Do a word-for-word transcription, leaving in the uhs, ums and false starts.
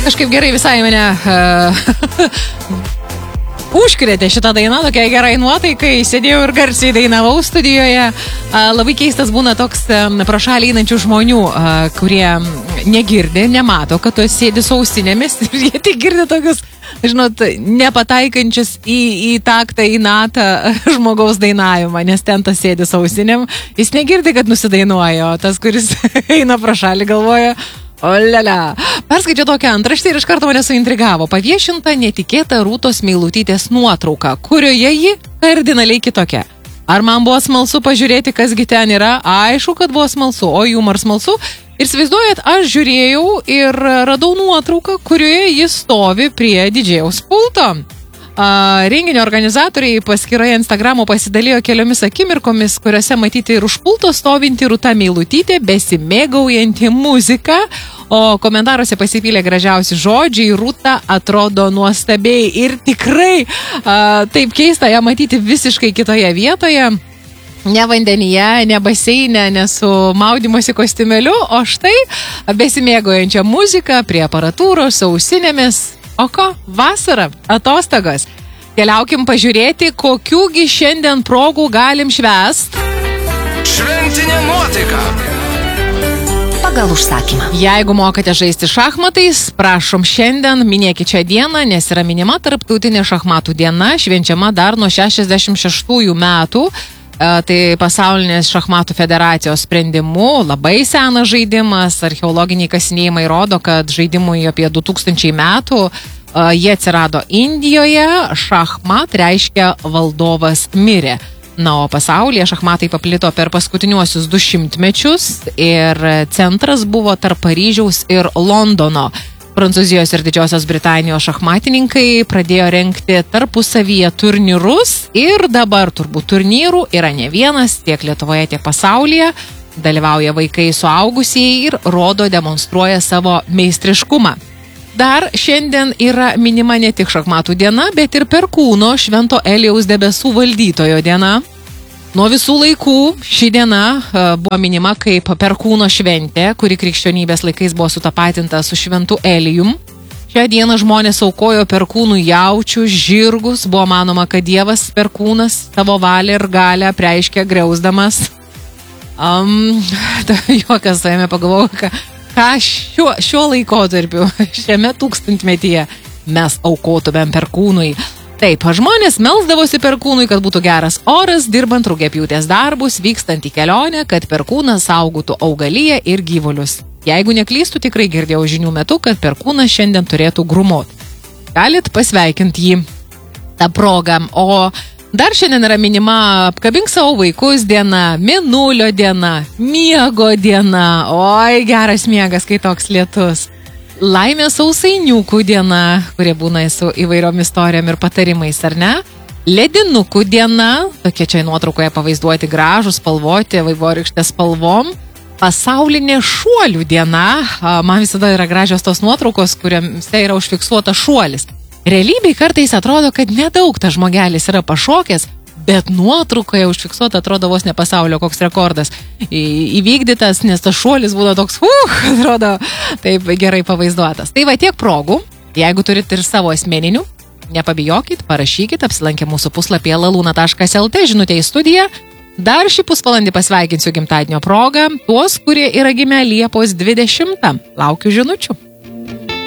Kažkaip gerai visai mane uh, užkrėtė šitą dainą, tokia gerai nuotaikai, sėdėjau ir garsiai dainavau studijoje. Uh, labai keistas būna toks um, pro šalį einančių žmonių, uh, kurie negirdi, nemato, kad tu sėdi su ausinėmis ir jie tik girdi tokius, žinot, nepataikančius į, į taktą, į natą žmogaus dainavimą, nes ten tas sėdi su ausinėm, jis negirdi, kad nusidainuoja, o tas, kuris eina pro šalį, galvoja, olele. Perskaičiau tokią antraštę ir iš karto mane suintrigavo. Paviešinta netikėta Rūtos Meilutytės nuotrauka, kurioje ji kardinaliai kitokia. Ar man buvo smalsu pažiūrėti, kasgi ten yra? Aišku, kad buvo smalsu, o jum ar smalsu? Ir įsivaizduojat, aš žiūrėjau ir radau nuotrauką, kurioje jis stovi prie didžėjaus pulto. A, renginio organizatoriai paskyroje Instagramo pasidalijo keliomis akimirkomis, kuriuose matyti ir už pulto stovinti Rūta Meilutytė, besimėgaujanti muziką, o komentaruose pasipylė gražiausi žodžiai, Rūta atrodo nuostabiai ir tikrai a, taip keista ją matyti visiškai kitoje vietoje. Ne vandenyje, ne baseine, ne su maudymosi kostiumėliu, o štai besimėgaujančią muziką prie aparatūros, ausinėmis. O ko? Vasara, atostogos. Keliaukim pažiūrėti, kokiųgi šiandien progų galim švęst. Šventinė nuotaika. Pagal užsakymą. Jeigu mokate žaisti šachmatais, prašom šiandien minėkite šią dieną, nes yra minima tarptautinė šachmatų diena, švenčiama dar nuo šešiasdešimt šeštųjų metų. Tai pasaulinės šachmatų federacijos sprendimu, labai senas žaidimas, archeologiniai kasinėjimai rodo, kad žaidimui apie du tūkstančiai metų jie atsirado Indijoje, šachmat reiškia valdovas mirė. Na, o pasaulyje šachmatai paplito per paskutiniuosius du šimtmečius ir centras buvo tarp Paryžiaus ir Londono. Prancūzijos ir Didžiosios Britanijos šachmatininkai pradėjo rengti tarpusavyje turnyrus ir dabar turbūt turnyrų yra ne vienas tiek Lietuvoje, tiek pasaulyje. Dalyvauja vaikai, suaugusieji ir rodo, demonstruoja savo meistriškumą. Dar šiandien yra minima ne tik šachmatų diena, bet ir Perkūno Švento Elijaus debesų valdytojo diena. Nuo visų laikų ši diena buvo minima kaip Perkūno šventė, kuri krikščionybės laikais buvo sutapatinta su Šventu Elijum. Šią dieną žmonės aukojo Perkūnų jaučius, žirgus, buvo manoma, kad Dievas Perkūnas savo valią ir galę preiškia griausdamas. Um, juokas savime pagalvojau, ką, ką šiuo, šiuo laikotarpiu, šiame tūkstantmetyje mes aukotumėm Perkūnui. Taip, žmonės melsdavosi Perkūnui, kad būtų geras oras, dirbant rugiapjūtės darbus, vykstant į kelionę, kad Perkūnas saugotų augaliją ir gyvulius. Jeigu neklystų, tikrai girdėjau žinių metu, kad Perkūnas šiandien turėtų grumot. Galit pasveikinti jį tą progą. O dar šiandien yra minima apkabink savo vaikus diena, mėnulio diena, miego diena. Oi, geras miegas, kai toks lietus. Laimės sausainiukų diena, kurie būna su įvairiom istorijom ir patarimais, ar ne? Ledinukų diena, tokie čia nuotraukoje pavaizduoti gražus, spalvoti, vaivorykštės spalvom. Pasaulinė šuolių diena, man visada yra gražios tos nuotraukos, kuriuose yra užfiksuotas šuolis. Realybėj kartais atrodo, kad nedaug tas žmogelis yra pašokęs, bet nuotraukoje užfiksuota atrodo vos ne pasaulio koks rekordas į, įvykdytas, nes tas šuolis būna toks, uh, atrodo taip gerai pavaizduotas. Tai va tiek progų, jeigu turit ir savo asmeninių, nepabijokit, parašykit, apsilankę mūsų puslapyje laluna taškas lt, žinutė į studiją. Dar šį pusvalandį pasveikinsiu gimtadienio progą tuos, kurie yra gimę Liepos dvidešimtą. Laukiu žinučių.